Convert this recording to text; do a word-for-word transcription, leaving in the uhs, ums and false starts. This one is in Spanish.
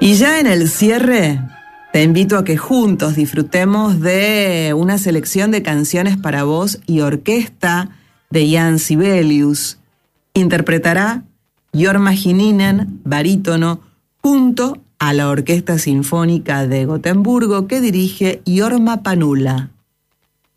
Y ya en el cierre, te invito a que juntos disfrutemos de una selección de canciones para voz y orquesta de Jan Sibelius. Interpretará Jorma Hininen, barítono, junto a la Orquesta Sinfónica de Gotemburgo que dirige Jorma Panula.